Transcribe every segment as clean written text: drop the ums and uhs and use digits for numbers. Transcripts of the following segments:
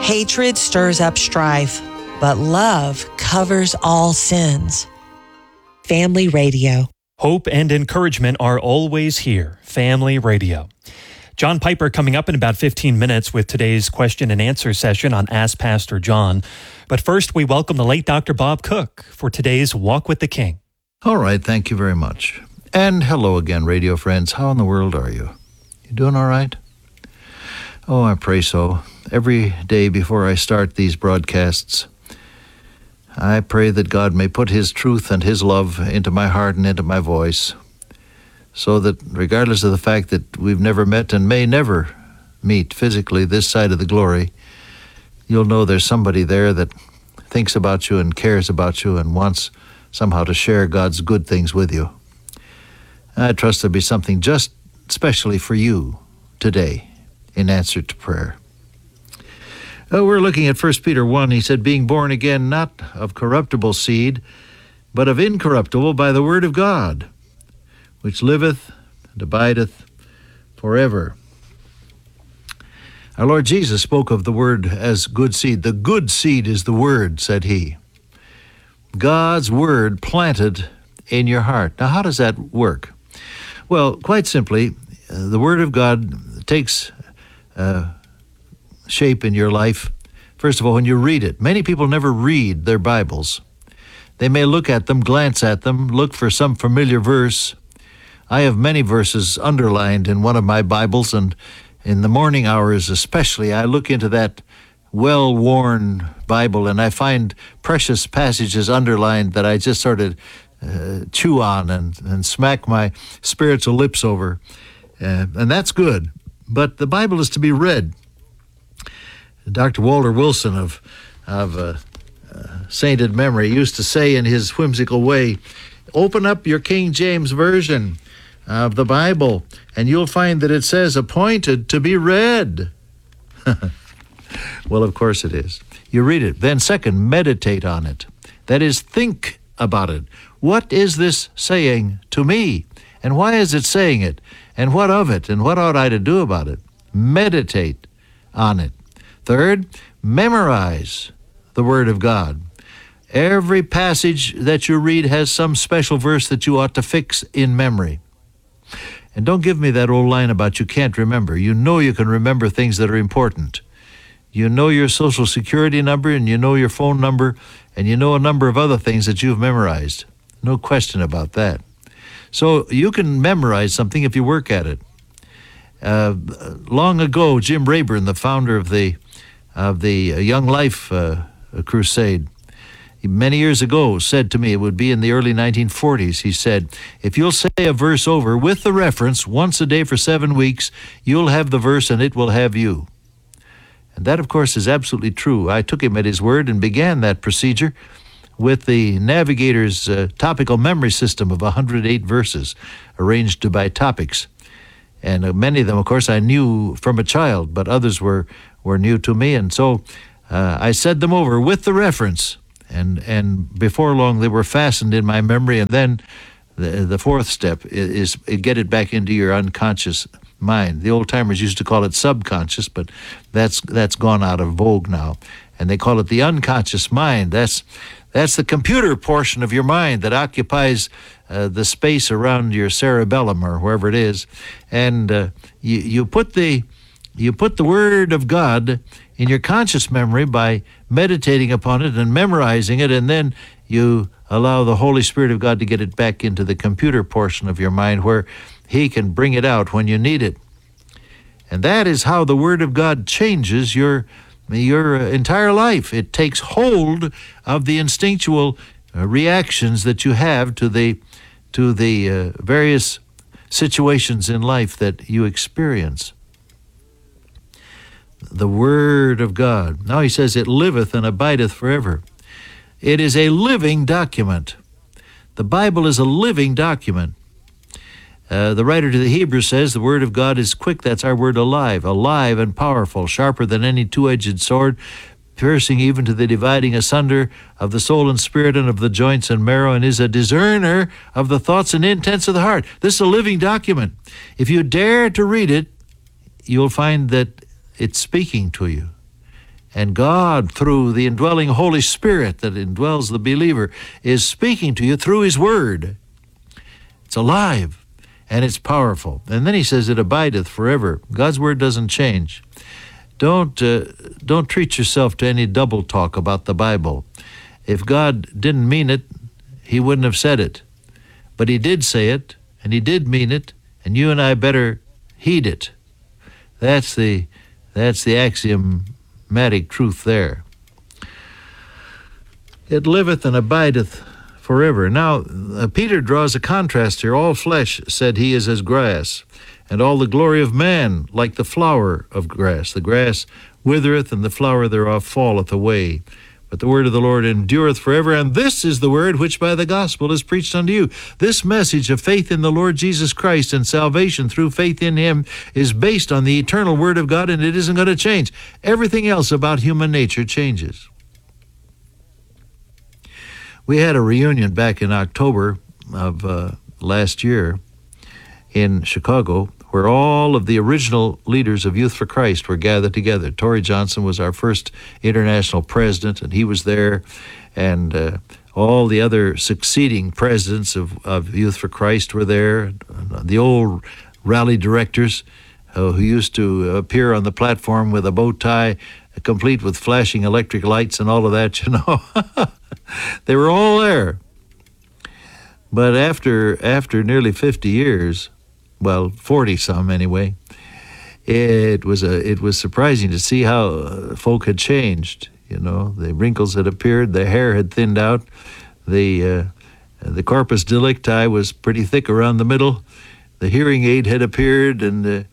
Hatred stirs up strife, but love covers all sins. Family Radio. Hope and encouragement are always here. Family Radio. John Piper coming up in about 15 minutes with today's question and answer session on Ask Pastor John. But first, we welcome the late Dr. Bob Cook for today's Walk with the King. All right, thank you very much. And hello again, radio friends. How in the world are you? You doing all right? Oh, I pray so. Every day before I start these broadcasts, I pray that God may put His truth and His love into my heart and into my voice, so that regardless of the fact that we've never met and may never meet physically this side of the glory, you'll know there's somebody there that thinks about you and cares about you and wants somehow to share God's good things with you. I trust there'll be something just especially for you today in answer to prayer. We're looking at 1 Peter 1. He said, being born again, not of corruptible seed, but of incorruptible by the word of God, which liveth and abideth forever. Our Lord Jesus spoke of the word as good seed. The good seed is the word, said he. God's word planted in your heart. Now, how does that work? Well, quite simply, the word of God takes shape in your life. First of all, when you read it. Many people never read their Bibles. They may look at them, glance at them, look for some familiar verse. I have many verses underlined in one of my Bibles, and in the morning hours especially, I look into that well-worn Bible, and I find precious passages underlined that I just sort of chew on and smack my spiritual lips over. And that's good. But the Bible is to be read. Dr. Walter Wilson of sainted memory used to say in his whimsical way, open up your King James Version of the Bible, and you'll find that it says appointed to be read. Well, of course it is. You read it. Then second, meditate on it. That is, think about it. What is this saying to me? And why is it saying it? And what of it? And what ought I to do about it? Meditate on it. Third, memorize the Word of God. Every passage that you read has some special verse that you ought to fix in memory. And don't give me that old line about you can't remember. You know you can remember things that are important. You know your Social Security number, and you know your phone number, and you know a number of other things that you've memorized. No question about that. So you can memorize something if you work at it. Long ago, Jim Rayburn, the founder of the Young Life Crusade, many years ago said to me, it would be in the early 1940s, he said, if you'll say a verse over with the reference once a day for 7 weeks, you'll have the verse and it will have you. And that, of course, is absolutely true. I took him at his word and began that procedure with the Navigator's topical memory system of 108 verses arranged by topics. And many of them, of course, I knew from a child, but others were new to me. And so I said them over with the reference. And before long, they were fastened in my memory. And then the fourth step is get it back into your unconscious mind. The old-timers used to call it subconscious, but that's gone out of vogue now. And they call it the unconscious mind. That's the computer portion of your mind that occupies the space around your cerebellum or wherever it is. And you put the Word of God in your conscious memory by meditating upon it and memorizing it, and then you allow the Holy Spirit of God to get it back into the computer portion of your mind where He can bring it out when you need it. And that is how the Word of God changes your entire life. It takes hold of the instinctual reactions that you have to the various situations in life that you experience. The Word of God. Now he says, it liveth and abideth forever. It is a living document. The Bible is a living document. The writer to the Hebrews says the Word of God is quick. That's our word alive and powerful, sharper than any two-edged sword, piercing even to the dividing asunder of the soul and spirit and of the joints and marrow, and is a discerner of the thoughts and intents of the heart. This is a living document. If you dare to read it, you'll find that it's speaking to you. And God, through the indwelling Holy Spirit that indwells the believer, is speaking to you through His Word. It's alive, and it's powerful. And then He says, it abideth forever. God's Word doesn't change. Don't treat yourself to any double talk about the Bible. If God didn't mean it, He wouldn't have said it. But He did say it, and He did mean it, and you and I better heed it. That's the axiomatic truth there. It liveth and abideth forever. Now, Peter draws a contrast here. All flesh, said he, is as grass, and all the glory of man like the flower of grass. The grass withereth, and the flower thereof falleth away. But the word of the Lord endureth forever, and this is the word which by the gospel is preached unto you. This message of faith in the Lord Jesus Christ and salvation through faith in Him is based on the eternal word of God, and it isn't going to change. Everything else about human nature changes. We had a reunion back in October of last year in Chicago, where all of the original leaders of Youth for Christ were gathered together. Torrey Johnson was our first international president, and he was there, and all the other succeeding presidents of Youth for Christ were there. The old rally directors who used to appear on the platform with a bow tie, complete with flashing electric lights and all of that, you know. They were all there. But after nearly 50 years, well, 40-some anyway, it was surprising to see how folk had changed. You know, the wrinkles had appeared, the hair had thinned out, the corpus delicti was pretty thick around the middle, the hearing aid had appeared, and the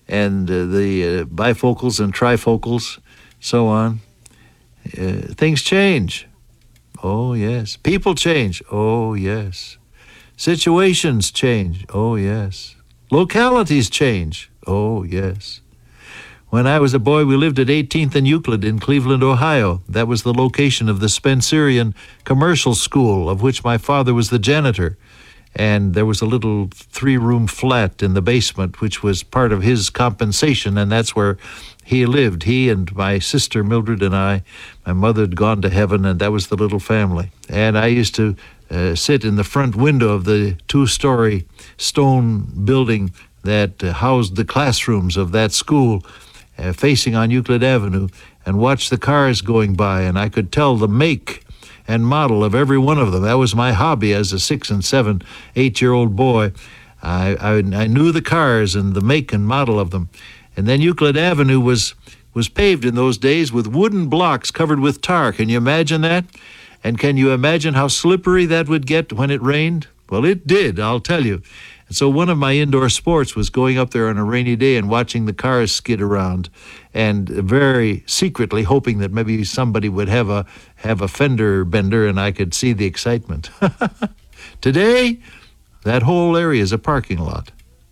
bifocals and trifocals, so on. Things change. Oh, yes. People change. Oh, yes. Situations change. Oh, yes. Localities change. Oh, yes. When I was a boy, we lived at 18th and Euclid in Cleveland, Ohio. That was the location of the Spencerian Commercial School, of which my father was the janitor. And there was a little 3-room flat in the basement, which was part of his compensation, and that's where he lived. He and my sister Mildred and I. My mother had gone to heaven, and that was the little family. And I used to sit in the front window of the 2-story stone building that housed the classrooms of that school, facing on Euclid Avenue, and watch the cars going by, and I could tell the make and model of every one of them. That was my hobby as a 6 and 7, 8-year-old boy. I knew the cars and the make and model of them. And then Euclid Avenue was paved in those days with wooden blocks covered with tar. Can you imagine that? And can you imagine how slippery that would get when it rained? Well, it did, I'll tell you. And so one of my indoor sports was going up there on a rainy day and watching the cars skid around, and very secretly hoping that maybe somebody would have a fender bender and I could see the excitement. Today, that whole area is a parking lot.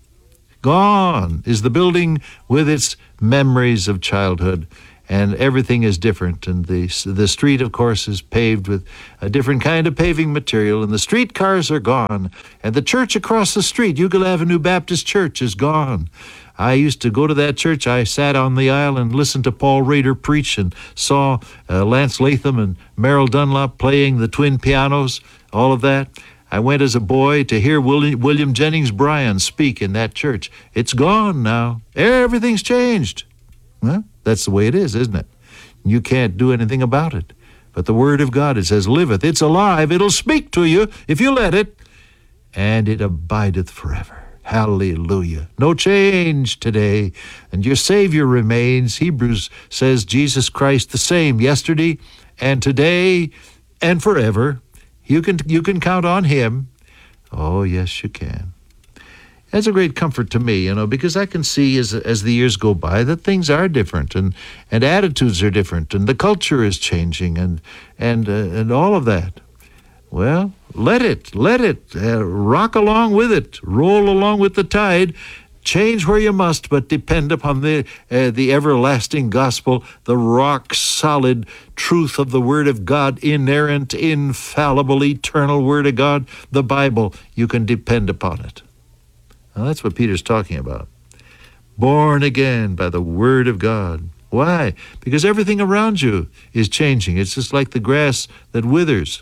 Gone is the building with its memories of childhood, and everything is different. And the street, of course, is paved with a different kind of paving material, and the streetcars are gone. And the church across the street, Euclid Avenue Baptist Church, is gone. I used to go to that church. I sat on the aisle and listened to Paul Rader preach, and saw Lance Latham and Merrill Dunlop playing the twin pianos, all of that. I went as a boy to hear William Jennings Bryan speak in that church. It's gone now. Everything's changed. Well, that's the way it is, isn't it? You can't do anything about it. But the Word of God, it says, liveth. It's alive. It'll speak to you if you let it. And it abideth forever. Hallelujah. No change today. And your Savior remains. Hebrews says Jesus Christ the same yesterday and today and forever. You can count on Him. Oh, yes, you can. That's a great comfort to me, because I can see as the years go by that things are different, and attitudes are different, and the culture is changing, and all of that. Well, let it rock along with it, roll along with the tide. Change where you must, but depend upon the everlasting gospel, the rock-solid truth of the Word of God, inerrant, infallible, eternal Word of God, the Bible. You can depend upon it. Now, that's what Peter's talking about. Born again by the Word of God. Why? Because everything around you is changing. It's just like the grass that withers.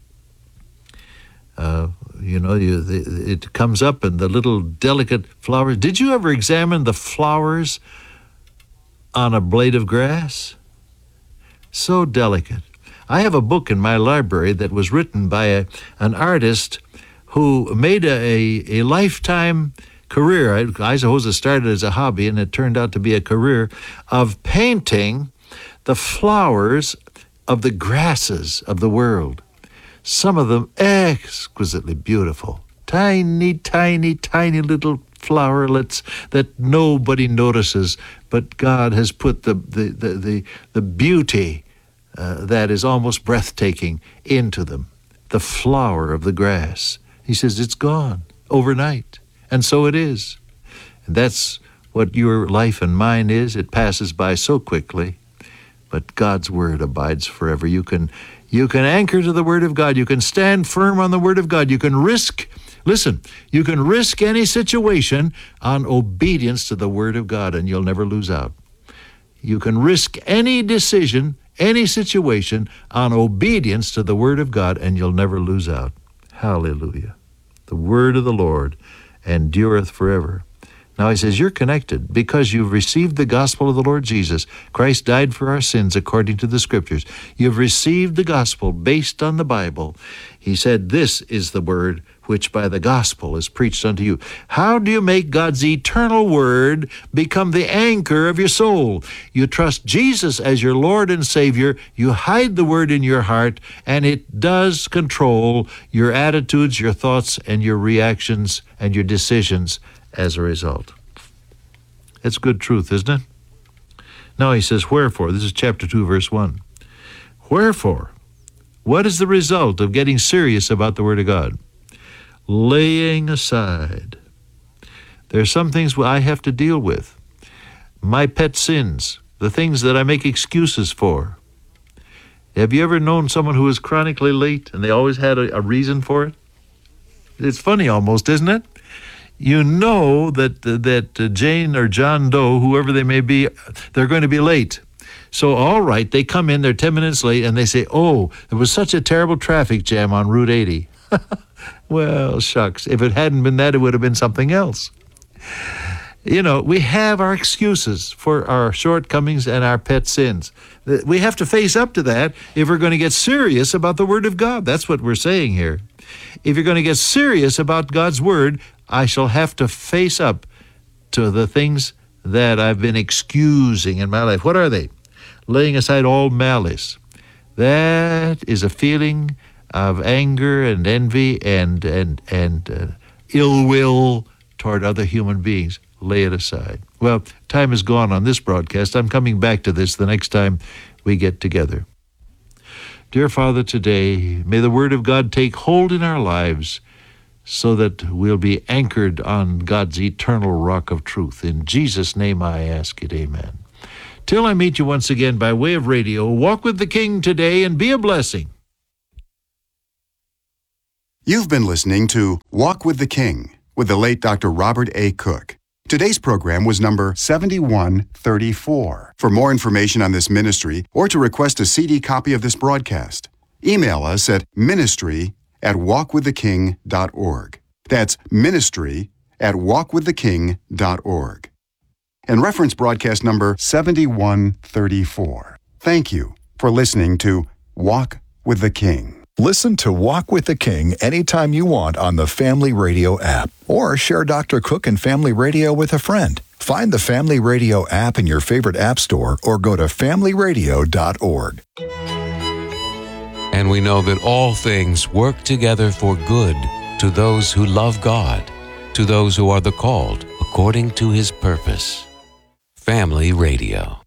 It comes up and the little delicate flowers. Did you ever examine the flowers on a blade of grass? So delicate. I have a book in my library that was written by an artist who made a lifetime career. I suppose it started as a hobby and it turned out to be a career of painting the flowers of the grasses of the world. Some of them exquisitely beautiful. Tiny, tiny, tiny little flowerlets that nobody notices, but God has put the beauty that is almost breathtaking into them. The flower of the grass. He says it's gone overnight. And so it is. And that's what your life and mine is. It passes by so quickly. But God's word abides forever. You can anchor to the word of God. You can stand firm on the word of God. You can risk any situation on obedience to the word of God, and you'll never lose out. You can risk any decision, any situation on obedience to the word of God, and you'll never lose out. Hallelujah. The word of the Lord endureth forever. Now he says, you're connected because you've received the gospel of the Lord Jesus. Christ died for our sins according to the Scriptures. You've received the gospel based on the Bible. He said, this is the word which by the gospel is preached unto you. How do you make God's eternal word become the anchor of your soul? You trust Jesus as your Lord and Savior. You hide the word in your heart, and it does control your attitudes, your thoughts, and your reactions and your decisions as a result. It's good truth, isn't it? Now he says, wherefore, this is chapter 2, verse 1. Wherefore, what is the result of getting serious about the Word of God? Laying aside. There are some things I have to deal with. My pet sins, the things that I make excuses for. Have you ever known someone who was chronically late and they always had a reason for it? It's funny almost, isn't it? You know that Jane or John Doe, whoever they may be, they're going to be late. So, all right, they come in, they're 10 minutes late, and they say, oh, there was such a terrible traffic jam on Route 80. Well, shucks, if it hadn't been that, it would have been something else. You know, we have our excuses for our shortcomings and our pet sins. We have to face up to that if we're going to get serious about the Word of God. That's what we're saying here. If you're going to get serious about God's Word, I shall have to face up to the things that I've been excusing in my life. What are they? Laying aside all malice. That is a feeling of anger and envy and ill will toward other human beings. Lay it aside. Well, time is gone on this broadcast. I'm coming back to this the next time we get together. Dear Father, today, may the Word of God take hold in our lives so that we'll be anchored on God's eternal rock of truth. In Jesus' name I ask it, amen. Till I meet you once again by way of radio, walk with the King today and be a blessing. You've been listening to Walk with the King with the late Dr. Robert A. Cook. Today's program was number 7134. For more information on this ministry or to request a CD copy of this broadcast, email us at ministry@walkwiththeking.org. That's ministry@walkwiththeking.org. And reference broadcast number 7134. Thank you for listening to Walk with the King. Listen to Walk with the King anytime you want on the Family Radio app, or share Dr. Cook and Family Radio with a friend. Find the Family Radio app in your favorite app store or go to familyradio.org. And we know that all things work together for good to those who love God, to those who are the called according to His purpose. Family Radio.